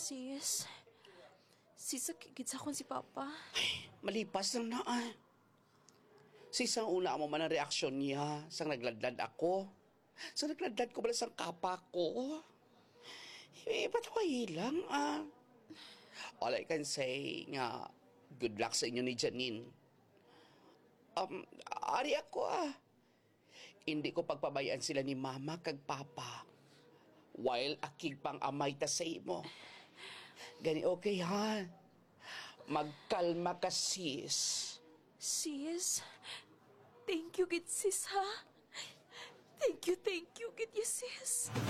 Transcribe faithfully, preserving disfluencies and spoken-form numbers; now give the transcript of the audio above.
sis. Sis, sakit sa akong si Papa. Malipas lang na ah. Sisang una mo man ang reaksyon niya sang nagladlad ako. Sang nagladlad ko bala sang kapa ko. Eh, ba't wala lang ah? All I can say nga, good luck sa inyo ni Janine. Um, ari ako ah. Hindi ko pagpabayaan sila ni Mama kag Papa. While akig pang amay ta sa imo. Gani okay ha? Magkalma ka sis. Sis, thank you, gid sis, ha? Thank you, thank you, gid ya, sis.